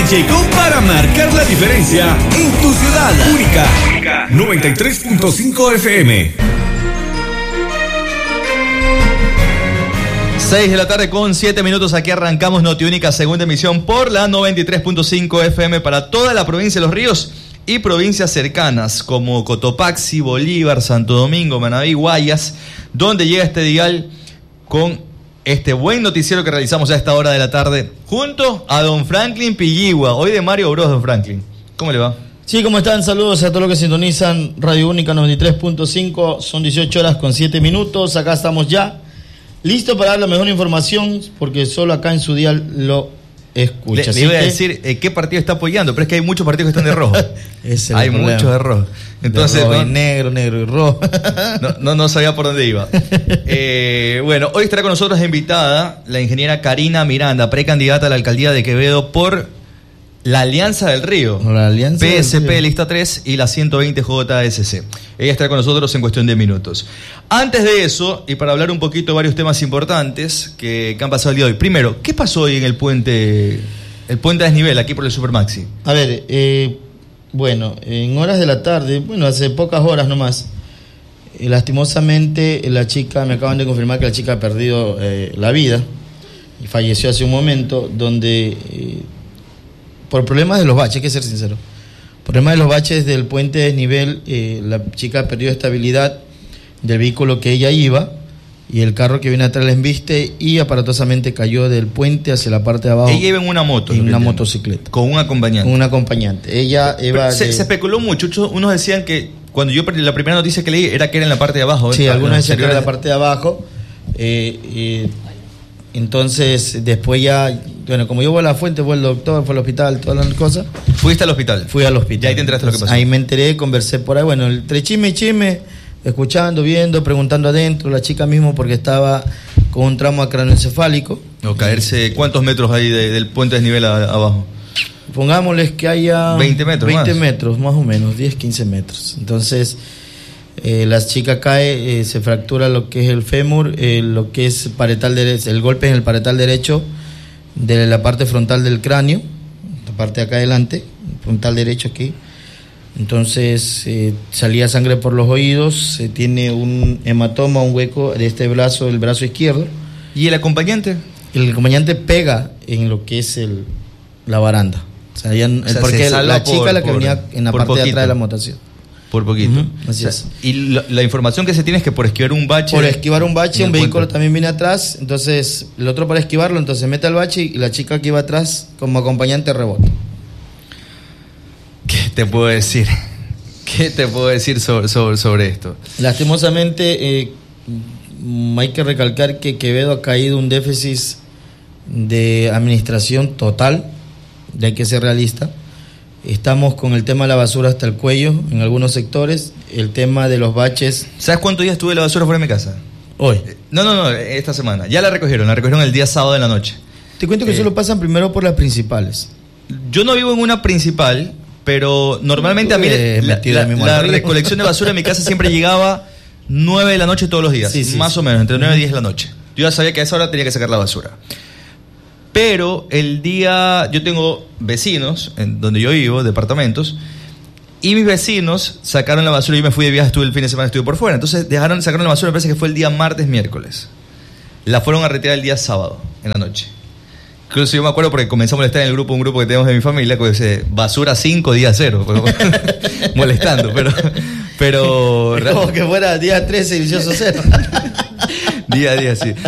llegó para marcar la diferencia en tu ciudad. Única 93.5 FM. 6 de la tarde con 7 minutos, aquí arrancamos Notiúnica, segunda emisión por la 93.5 FM para toda la provincia de Los Ríos y provincias cercanas como Cotopaxi, Bolívar, Santo Domingo, Manabí, Guayas, donde llega este dial con este buen noticiero que realizamos a esta hora de la tarde junto a don Franklin Pilligua, hoy de Mario Bros. Don Franklin, ¿cómo le va? Sí, ¿cómo están? Saludos a todos los que sintonizan Radio Única 93.5, son 18 horas con 7 minutos, acá estamos ya. Listo para dar la mejor información, porque solo acá en su dial lo escucha. Le iba a decir qué partido está apoyando, pero es que hay muchos partidos que están de rojo. Hay muchos de rojo. Entonces, de rojo y negro y rojo. No sabía por dónde iba. Bueno, hoy estará con nosotros invitada la ingeniera Karina Miranda, precandidata a la alcaldía de Quevedo por la Alianza del Río. La Alianza PSP del Río. Lista 3 y la 120 JSC. Ella estará con nosotros en cuestión de minutos. Antes de eso, y para hablar un poquito de varios temas importantes que han pasado el día de hoy. Primero, ¿qué pasó hoy en el puente a desnivel, aquí por el Supermaxi? A ver, bueno, en horas de la tarde, hace pocas horas nomás, lastimosamente la chica, me acaban de confirmar que la chica ha perdido la vida y falleció hace un momento, donde por problemas de los baches, hay que ser sincero, problemas de los baches del puente de desnivel, la chica perdió estabilidad del vehículo que ella iba y el carro que viene atrás la embiste y aparatosamente cayó del puente hacia la parte de abajo. Ella iba en una moto. En una motocicleta. Con un acompañante. Con un acompañante. Ella iba se especuló mucho. Unos decían que, cuando yo la primera noticia que leí, era que era en la parte de abajo. Sí, algunos decían que era en la parte de abajo. Entonces, después ya, como yo voy a la fuente, voy al doctor, fue al hospital, todas las cosas. ¿Fuiste al hospital? Fui al hospital. Y ahí te enteraste lo que pasó. Ahí me enteré, conversé por ahí, entre chisme y chisme, escuchando, viendo, preguntando adentro, la chica mismo porque estaba con un trauma craneoencefálico. O caerse, ¿cuántos metros hay del puente de desnivel abajo? Pongámosles que haya 20 metros 20 metros, más o menos, 10, 15 metros. Entonces, la chica cae, se fractura lo que es el fémur, lo que es parietal derecho, el golpe en el parietal derecho de la parte frontal del cráneo, la parte de acá adelante, frontal derecho aquí. Entonces salía sangre por los oídos, tiene un hematoma, un hueco de este brazo, el brazo izquierdo. ¿Y el acompañante? El acompañante pega en lo que es la baranda. O sea, porque la chica la que venía en la parte poquito. de atrás de la motación. Por poquito. Así es. Y la información que se tiene es que por esquivar un bache... Por esquivar un bache, un vehículo también viene atrás, entonces el otro para esquivarlo, entonces se mete al bache y la chica que iba atrás como acompañante rebota. ¿Qué te puedo decir? ¿Qué te puedo decir sobre esto? Lastimosamente, hay que recalcar que Quevedo ha caído un déficit de administración total, hay que ser realista. Estamos con el tema de la basura hasta el cuello en algunos sectores, el tema de los baches. ¿Sabes cuántos días tuve la basura fuera de mi casa? Hoy. No, esta semana. Ya la recogieron el día sábado en la noche. Te cuento que solo pasan primero por las principales. Yo no vivo en una principal, pero normalmente a mí la recolección de basura en mi casa siempre llegaba 9 de la noche todos los días, más o menos, entre 9 y 10 de la noche. Yo ya sabía que a esa hora tenía que sacar la basura. Pero yo tengo vecinos en donde yo vivo, departamentos, y mis vecinos sacaron la basura. Yo me fui de viaje, el fin de semana estuve por fuera. Entonces sacaron la basura, me parece que fue el día martes, miércoles. La fueron a retirar el día sábado, en la noche. Incluso yo me acuerdo porque comenzó a molestar en un grupo que tenemos de mi familia, que dice basura 5, día 0, molestando, pero como que fuera día 13 y 0. día a día, sí.